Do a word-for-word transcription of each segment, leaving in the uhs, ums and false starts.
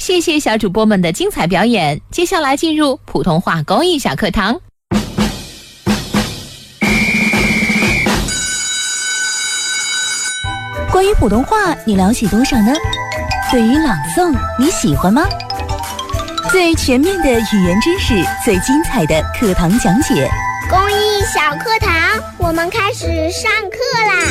谢谢小主播们的精彩表演。接下来进入普通话公益小课堂。 关于普通话，你了解多少呢？对于朗诵，你喜欢吗？最全面的语言知识，最精彩的课堂讲解。 公益小课堂，我们开始上课啦！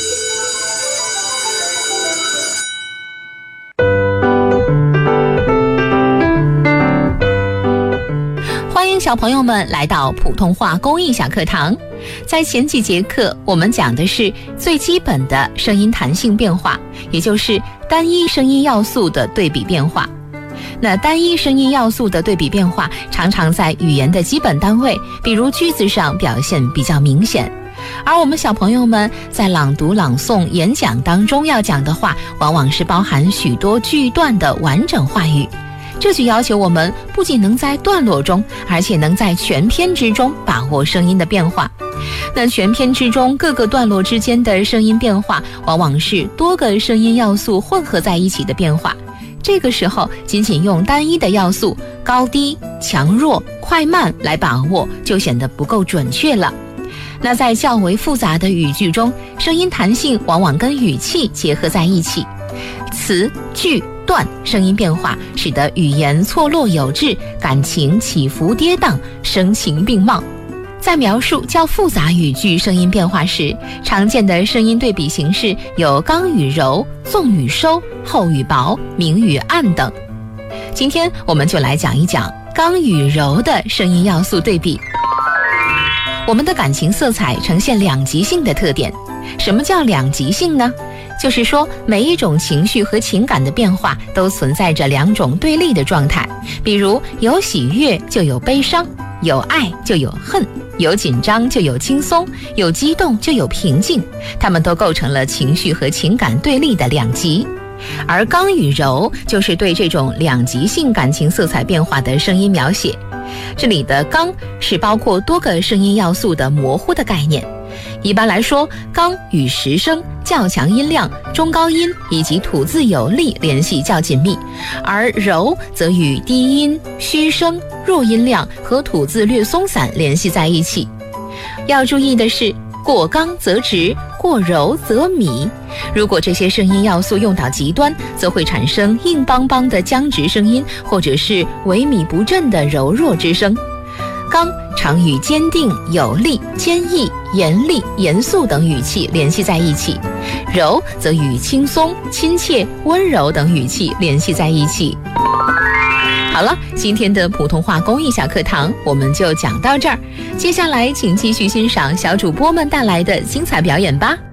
欢迎小朋友们来到普通话公益小课堂。在前几节课，我们讲的是最基本的声音弹性变化，也就是单一声音要素的对比变化。那单一声音要素的对比变化常常在语言的基本单位，比如句子上表现比较明显，而我们小朋友们在朗读、朗诵、演讲当中要讲的话，往往是包含许多句段的完整话语。这就要求我们不仅能在段落中，而且能在全篇之中把握声音的变化。那全篇之中各个段落之间的声音变化，往往是多个声音要素混合在一起的变化。这个时候，仅仅用单一的要素高低、强弱、快慢来把握，就显得不够准确了。那在较为复杂的语句中，声音弹性往往跟语气结合在一起，词、句、段声音变化，使得语言错落有致，感情起伏跌宕，声情并茂。在描述较复杂语句声音变化时，常见的声音对比形式有刚与柔、重与收、厚与薄、明与暗等。今天我们就来讲一讲刚与柔的声音要素对比。我们的感情色彩呈现两极性的特点。什么叫两极性呢？就是说每一种情绪和情感的变化都存在着两种对立的状态，比如有喜悦就有悲伤，有爱就有恨，有紧张就有轻松，有激动就有平静，它们都构成了情绪和情感对立的两极。而刚与柔就是对这种两极性感情色彩变化的声音描写。这里的刚是包括多个声音要素的模糊的概念。一般来说，刚与实声、较强音量、中高音以及吐字有力联系较紧密，而柔则与低音、虚声、弱音量和吐字略松散联系在一起。要注意的是，过刚则直，过柔则靡。如果这些声音要素用到极端，则会产生硬邦邦的僵直声音，或者是萎靡不振的柔弱之声。刚常与坚定、有力、坚毅、严厉、严肃等语气联系在一起，柔则与轻松、亲切、温柔等语气联系在一起。好了，今天的普通话公益小课堂我们就讲到这儿，接下来请继续欣赏小主播们带来的精彩表演吧。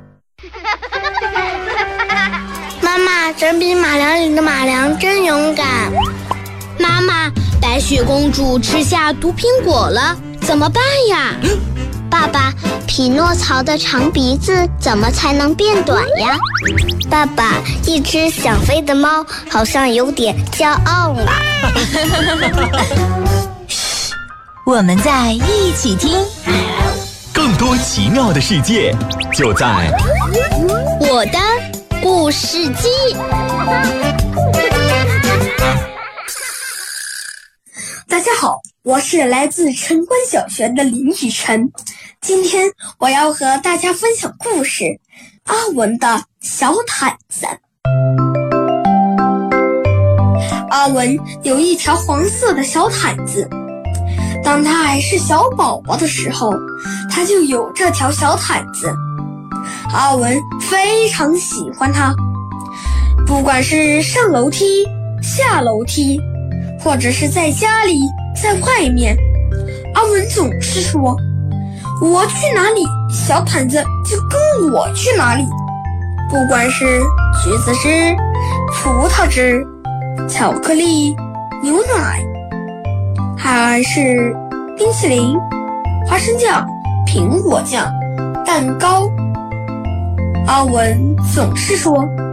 妈妈，整笔马良里的马良真勇敢。 妈妈，白雪公主吃下毒苹果了，怎么办呀？ 爸爸，匹诺曹的长鼻子怎么才能变短呀？爸爸，一只想飞的猫好像有点骄傲了。 嘘，我们在一起听。 更多奇妙的世界就在我的故事机。 大家好，我是来自城关小学的林雨晨。今天我要和大家分享故事《阿文的小毯子》。阿文有一条黄色的小毯子，当他还是小宝宝的时候，他就有这条小毯子。阿文非常喜欢它，不管是上楼梯、下楼梯，或者是在家里、在外面，阿文总是说：“我去哪里，小毯子就跟我去哪里。”不管是橘子汁、葡萄汁、巧克力、牛奶，还是冰淇淋、花生酱、苹果酱、蛋糕，阿文总是说：“